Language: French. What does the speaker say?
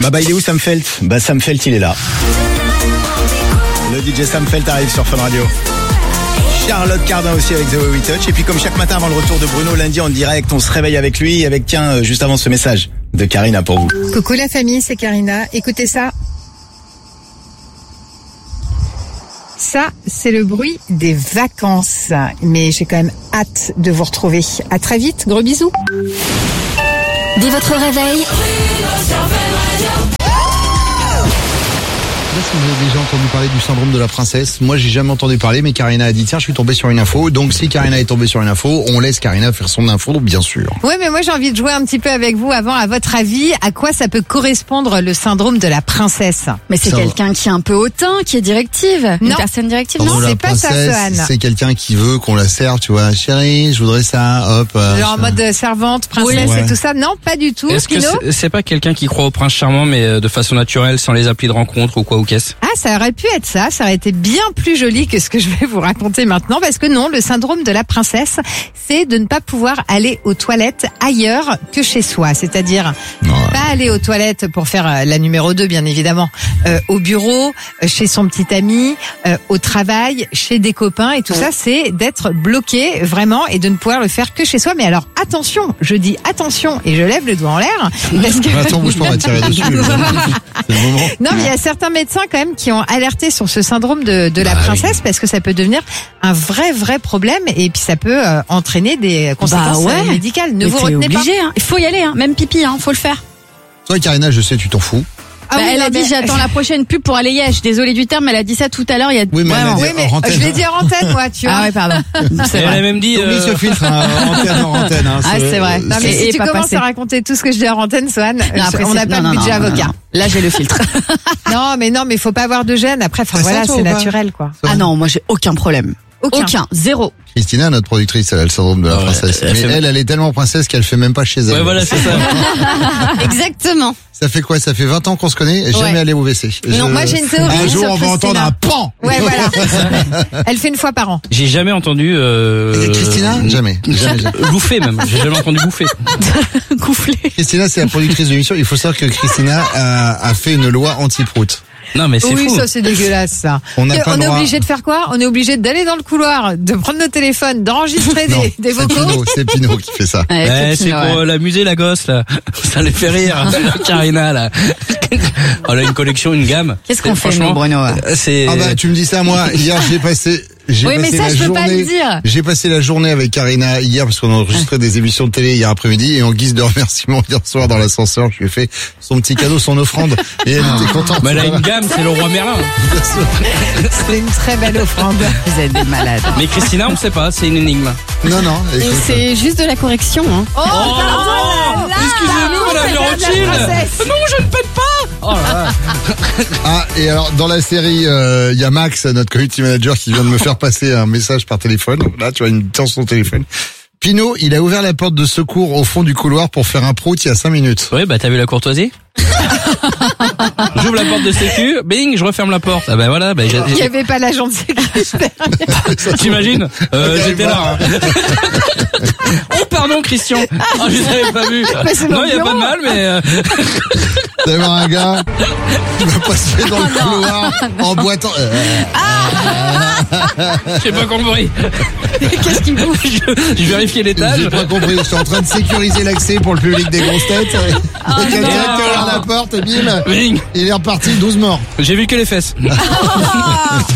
Bah il est où Sam Felt? Sam Felt il est là. Le DJ Sam Felt arrive sur Fun Radio. Charlotte Cardin aussi avec The Way We Touch. Et puis comme chaque matin avant le retour de Bruno, lundi en direct, on se réveille avec lui. Avec juste avant ce message de Karina pour vous. Coucou la famille, c'est Karina. Écoutez ça. Ça, c'est le bruit des vacances. Mais j'ai quand même hâte de vous retrouver. À très vite, gros bisous. Dès votre réveil, Je sais pas si vous avez déjà entendu parler du syndrome de la princesse. Moi, j'ai jamais entendu parler, mais Karina a dit tiens, je suis tombé sur une info. Donc, si Karina est tombée sur une info, on laisse Karina faire son info, bien sûr. Ouais, mais moi j'ai envie de jouer un petit peu avec vous avant. À votre avis, à quoi ça peut correspondre le syndrome de la princesse? Mais c'est Ça quelqu'un qui est un peu hautain, qui est directive. Une Non. personne directive, Syndrome non? de la c'est pas ça, princesse, Johan. c'est quelqu'un qui veut qu'on la serve, tu vois. Chérie, je voudrais ça, hop. Genre en mode servante, princesse Oui. et tout ça? Non, pas du tout. Est-ce que Pino c'est pas quelqu'un qui croit au prince charmant mais de façon naturelle, sans les applis de rencontre ou quoi ou qu'est-ce? Ah, ça aurait pu être ça. Ça aurait été bien plus joli que ce que je vais vous raconter maintenant. Parce que non, le syndrome de la princesse, c'est de ne pas pouvoir aller aux toilettes ailleurs que chez soi. C'est-à-dire pas aller aux toilettes pour faire la numéro 2, bien évidemment, au bureau, chez son petit ami, au travail, chez des copains. Et tout ça, c'est d'être bloqué vraiment et de ne pouvoir le faire que chez soi. Mais alors, attention, je dis attention et je lève le doigt en l'air. Parce que... Attends, bouge pas, on va tirer dessus. C'est le moment. Non, mais il y a certains médecins quand même qui ont alerté sur ce syndrome de la princesse parce que ça peut devenir un vrai problème et puis ça peut entraîner des conséquences médicales. Ne Mais vous t'es retenez pas. obligé, hein. Il faut y aller, hein. Même pipi, hein. Faut le faire. Toi, Karina, je sais, tu t'en fous. Ah oui, Elle non, a dit mais- j'attends la prochaine pub pour aller y. Je suis désolée du terme, elle a dit ça tout à l'heure. Il y a Oui, mais elle a vraiment. dit Oui, mais hors antenne. je l'ai dit en antenne, moi, tu vois. Ah ouais, pardon. Et elle a même dit Oublie ce filtre, hein, antenne en antenne. Hein, Ah, c'est vrai. Non, mais Et si tu pas commences passé. à raconter tout ce que je dis en antenne, Swan, Non, après, on n'a pas non, de non, budget non, avocat. non. Là, j'ai le filtre. Non, mais faut pas avoir de gêne. Après, enfin, T'as ça, voilà, toi, c'est ou pas naturel, quoi. Ah non, moi j'ai aucun problème. Aucun. Zéro. Christina, notre productrice, elle a le syndrome de la Ouais, princesse. elle Mais fait- elle est tellement princesse qu'elle fait même pas chez elle. Ouais, voilà, c'est ça. Exactement. Ça fait quoi? Ça fait 20 ans qu'on se connaît et jamais Ouais. aller au WC. Non, moi, j'ai une théorie Un jour, sur on va entendre Christina. un pan. Ouais, voilà. Elle fait une fois par an. J'ai jamais entendu Et Christina? Jamais. bouffer même. J'ai jamais entendu bouffer. Coufflé. Christina, c'est la productrice de l'émission. Il faut savoir que Christina a fait une loi anti-prout. Non mais c'est Oui, fou. ça c'est dégueulasse ça. On n'a pas est le droit. obligé de faire quoi? On est obligé d'aller dans le couloir, de prendre nos téléphones, d'enregistrer Non, des c'est vocaux. Pinot qui fait ça. C'est pour l'amuser la gosse là. Ça les fait rire. Karina là. Elle a une collection, une gamme. Qu'est-ce qu'on fait, Franchement, nous, Bruno? C'est. Ah bah tu me dis ça moi. Hier j'ai passé Oui, mais ça, la je peux pas journée. le dire. J'ai passé la journée avec Karina hier parce qu'on a enregistré des émissions de télé hier après-midi et en guise de remerciement hier soir dans l'ascenseur, je lui ai fait son petit cadeau, son offrande et elle était contente. Bah, elle a une gamme, c'est le roi Merlin. C'est une très belle offrande. Vous êtes des malades. Mais Christina, on sait pas, c'est une énigme. Non non. Et Écoute, c'est juste de la correction, hein. Oh, Excusez-nous, madame c'est Rothschild. la princesse. Non, je ne pète pas. Oh là là. Ah et alors dans la série il y a Max, notre community manager, qui vient de me faire passer un message par téléphone. Là tu vois une sur son téléphone. Pinot, il a ouvert la porte de secours au fond du couloir pour faire un prout il y a 5 minutes. Oui, bah t'as vu la courtoisie. J'ouvre la porte de sécu, bing, je referme la porte. Ah bah voilà, bah Il n'y avait pas l'agent de sécurité. t'imagines j'étais là. Hein. Oh pardon Christian. Oh, je l'avais pas vu. c'est Non, mon il y a bureau. pas de mal, mais D'avoir un gars qui va passer dans le couloir en boitant. j'ai pas compris. Qu'est-ce qu'il bouffe? Je vérifiais l'étage. J'ai pas compris. Je suis en train de sécuriser l'accès pour le public des grosses têtes. Et quelqu'un qui ouvre la porte, bim, Bing. il est reparti, 12 morts. J'ai vu que les fesses.